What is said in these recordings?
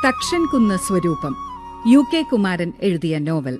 തക്ഷൻകുന്ന് സ്വരൂപം, UK കുമാരൻ എഴുതിയ novel.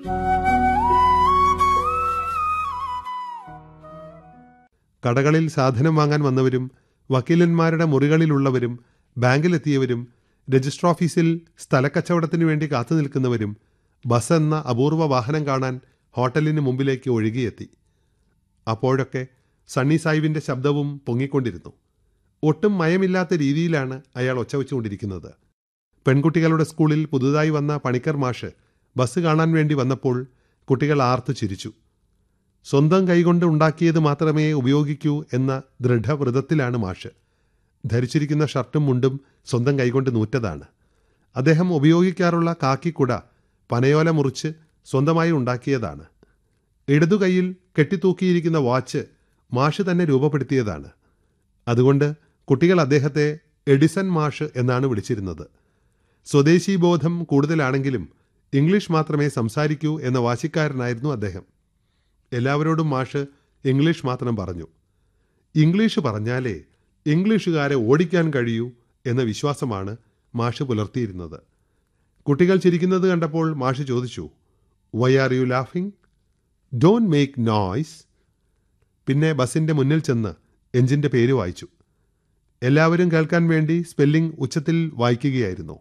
കടകളിൽ സാധനം വാങ്ങാൻ വന്നവരും, വക്കീലന്മാരുടെ മുറികളിലുള്ളവരും, ബാങ്കിലെത്തിയവരും, രജിസ്റ്റർ ഓഫീസിൽ സ്ഥലക്കച്ചവടത്തിനു വേണ്ടി കാത്തു നിൽക്കുന്നവരും ബസ് എന്ന അപൂർവ വാഹനം കാണാൻ ഹോട്ടലിന് മുമ്പിലേക്ക് ഒഴുകിയെത്തി. അപ്പോഴൊക്കെ സണ്ണി സാഹിബിൻ്റെ ശബ്ദവും പൊങ്ങിക്കൊണ്ടിരുന്നു. ഒട്ടും മയമില്ലാത്ത രീതിയിലാണ് അയാൾ ഒച്ചവെച്ചുകൊണ്ടിരിക്കുന്നത്. പെൺകുട്ടികളുടെ സ്കൂളിൽ പുതുതായി വന്ന പണിക്കർ മാഷ് ബസ് കാണാൻ വേണ്ടി വന്നപ്പോൾ കുട്ടികൾ ആർത്തു ചിരിച്ചു. സ്വന്തം കൈകൊണ്ട് ഉണ്ടാക്കിയത് മാത്രമേ ഉപയോഗിക്കൂ എന്ന ദൃഢവ്രതത്തിലാണ് മാഷ്. ധരിച്ചിരിക്കുന്ന ഷർട്ടും മുണ്ടും സ്വന്തം കൈകൊണ്ട് നൂറ്റതാണ്. അദ്ദേഹം ഉപയോഗിക്കാറുള്ള കാക്കിക്കുട പനയോല മുറിച്ച് സ്വന്തമായി ഉണ്ടാക്കിയതാണ്. ഇടതുകൈയിൽ കെട്ടിത്തൂക്കിയിരിക്കുന്ന വാച്ച് മാഷ് തന്നെ രൂപപ്പെടുത്തിയതാണ്. അതുകൊണ്ട് കുട്ടികൾ അദ്ദേഹത്തെ എഡിസൺ മാഷ് എന്നാണ് വിളിച്ചിരുന്നത്. സ്വദേശി ബോധം കൂടുതലാണെങ്കിലും ഇംഗ്ലീഷ് മാത്രമേ സംസാരിക്കൂ എന്ന വാശിക്കാരനായിരുന്നു അദ്ദേഹം. എല്ലാവരോടും മാഷ് ഇംഗ്ലീഷ് മാത്രം പറഞ്ഞു. ഇംഗ്ലീഷ് പറഞ്ഞാലേ ഇംഗ്ലീഷുകാരെ ഓടിക്കാൻ കഴിയൂ എന്ന വിശ്വാസമാണ് മാഷ് പുലർത്തിയിരുന്നത്. കുട്ടികൾ ചിരിക്കുന്നത് കണ്ടപ്പോൾ മാഷ് ചോദിച്ചു, why are you laughing? Don't make noise. പിന്നെ ബസിൻ്റെ മുന്നിൽ ചെന്ന് എഞ്ചിൻ്റെ പേര് വായിച്ചു. എല്ലാവരും കേൾക്കാൻ വേണ്ടി സ്പെല്ലിംഗ് ഉച്ചത്തിൽ വായിക്കുകയായിരുന്നു.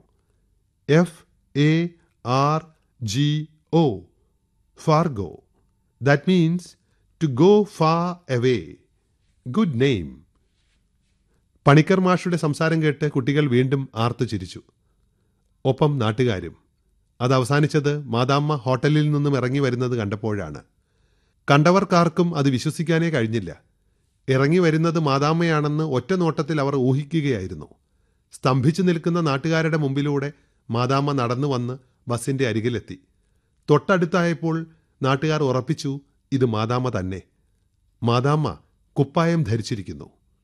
FARGO, Fargo. That means to go far away. Good name. Panicker മാഷുടെ സംസാരം കേട്ട് കുട്ടികൾ വീണ്ടും ആർത്തു ചിരിച്ചു. ഒപ്പം നാട്ടുകാരും. അത് അവസാനിച്ചത് മാതാമ്മ ഹോട്ടലിൽ നിന്നും ഇറങ്ങി വരുന്നത് കണ്ടപ്പോഴാണ്. കണ്ടവർക്കാർക്കും അത് വിശ്വസിക്കാനേ കഴിഞ്ഞില്ല. ഇറങ്ങി വരുന്നത് മാതാമ്മയാണെന്ന് ഒറ്റ നോട്ടത്തിൽ അവർ ഊഹിക്കുകയായിരുന്നു. സ്തംഭിച്ചു നിൽക്കുന്ന നാട്ടുകാരുടെ മുമ്പിലൂടെ മാതാമ്മ നടന്നു വന്ന് ബസിൻ്റെ അരികിലെത്തി. തൊട്ടടുത്തായപ്പോൾ നാട്ടുകാർ ഉറപ്പിച്ചു, ഇത് മാതാമ്മ തന്നെ. മാതാമ്മ കുപ്പായം ധരിച്ചിരിക്കുന്നു.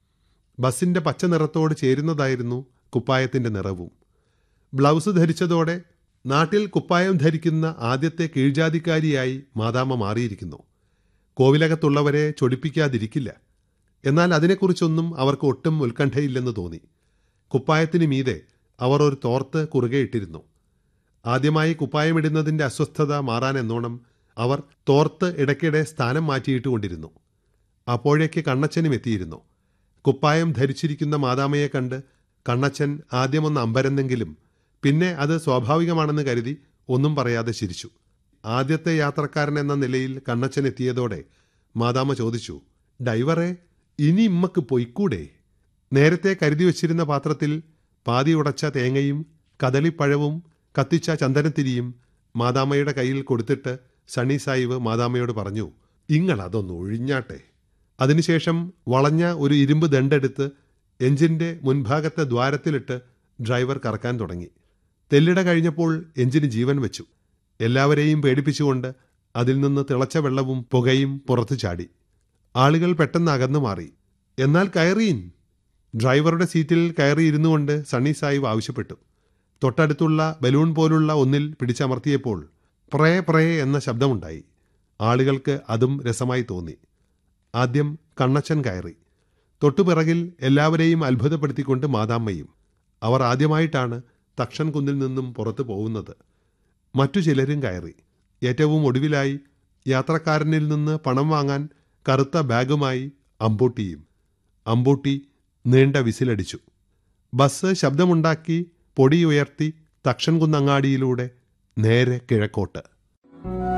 ബസിൻ്റെ പച്ച നിറത്തോട് ചേരുന്നതായിരുന്നു കുപ്പായത്തിൻ്റെ നിറവും. ബ്ലൗസ് ധരിച്ചതോടെ നാട്ടിൽ കുപ്പായം ധരിക്കുന്ന ആദ്യത്തെ കീഴ്ജാതിക്കാരിയായി മാതാമ്മ മാറിയിരിക്കുന്നു. കോവിലകത്തുള്ളവരെ ചൊടിപ്പിക്കാതിരിക്കില്ല. എന്നാൽ അതിനെക്കുറിച്ചൊന്നും അവർക്ക് ഒട്ടും ഉത്കണ്ഠയില്ലെന്ന് തോന്നി. കുപ്പായത്തിന് മീതെ അവർ ഒരു തോർത്ത് കുറുകെ ഇട്ടിരുന്നു. ആദ്യമായി കുപ്പായമിടുന്നതിൻ്റെ അസ്വസ്ഥത മാറാനെന്നോണം അവർ തോർത്ത് ഇടയ്ക്കിടെ സ്ഥാനം മാറ്റിയിട്ട് കൊണ്ടിരുന്നു. അപ്പോഴേക്ക് കണ്ണച്ചനും എത്തിയിരുന്നു. കുപ്പായം ധരിച്ചിരിക്കുന്ന മാതാമ്മയെ കണ്ട് കണ്ണച്ചൻ ആദ്യമൊന്ന് അമ്പരന്നെങ്കിലും പിന്നെ അത് സ്വാഭാവികമാണെന്ന് കരുതി ഒന്നും പറയാതെ ചിരിച്ചു. ആദ്യത്തെ യാത്രക്കാരൻ എന്ന നിലയിൽ കണ്ണച്ചൻ എത്തിയതോടെ മാതാമ്മ ചോദിച്ചു, ഡ്രൈവറെ, ഇനി ഇമ്മക്ക് പൊയ്ക്കൂടെ? നേരത്തെ കരുതി വച്ചിരുന്ന പാത്രത്തിൽ പാതി ഉടച്ച തേങ്ങയും കദളിപ്പഴവും കത്തിച്ച ചന്ദനത്തിരിയും മാതാമ്മയുടെ കയ്യിൽ കൊടുത്തിട്ട് സണ്ണി സാഹിബ് മാതാമ്മയോട് പറഞ്ഞു, ഇങ്ങളതൊന്ന് ഒഴിഞ്ഞാട്ടെ. അതിനുശേഷം വളഞ്ഞ ഒരു ഇരുമ്പ് ദണ്ടെടുത്ത് എഞ്ചിൻ്റെ മുൻഭാഗത്തെ ദ്വാരത്തിലിട്ട് ഡ്രൈവർ കറക്കാൻ തുടങ്ങി. തെല്ലിട കഴിഞ്ഞപ്പോൾ എഞ്ചിന് ജീവൻ വെച്ചു. എല്ലാവരെയും പേടിപ്പിച്ചുകൊണ്ട് അതിൽ നിന്ന് തിളച്ച വെള്ളവും പുകയും പുറത്തു ചാടി. ആളുകൾ പെട്ടെന്ന് അകന്നു മാറി. എന്നാൽ കയറീൻ. ഡ്രൈവറുടെ സീറ്റിൽ കയറിയിരുന്നു കൊണ്ട് സണ്ണി സാഹിബ് ആവശ്യപ്പെട്ടു. തൊട്ടടുത്തുള്ള ബലൂൺ പോലുള്ള ഒന്നിൽ പിടിച്ചമർത്തിയപ്പോൾ പ്രേ പ്രേ എന്ന ശബ്ദമുണ്ടായി. ആളുകൾക്ക് അതും രസമായി തോന്നി. ആദ്യം കണ്ണച്ചൻ കയറി. തൊട്ടുപിറകിൽ എല്ലാവരെയും അത്ഭുതപ്പെടുത്തിക്കൊണ്ട് മാതാമ്മയും. അവർ ആദ്യമായിട്ടാണ് തക്ഷൻ കുന്നിൽ നിന്നും പുറത്തു പോകുന്നത്. മറ്റു ചിലരും കയറി. ഏറ്റവും ഒടുവിലായി യാത്രക്കാരനിൽ നിന്ന് പണം വാങ്ങാൻ കറുത്ത ബാഗുമായി അമ്പൂട്ടിയും. അമ്പൂട്ടി നീണ്ട വിസിലടിച്ചു. ബസ് ശബ്ദമുണ്ടാക്കി പൊടി ഉയർത്തി തക്ഷൻ കുന്നങ്ങാടിയിലൂടെ നേരെ കിഴക്കോട്ട്.